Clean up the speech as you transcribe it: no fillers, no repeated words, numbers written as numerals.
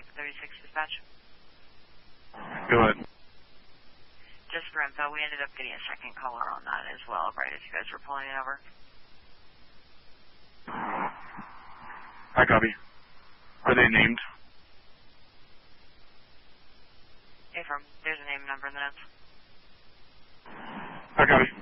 36 dispatch. Go ahead. Just for info, we ended up getting a second caller on that as well, right, as you guys were pulling it over. I copy. Are they named? There's a name and number in the notes. I copy.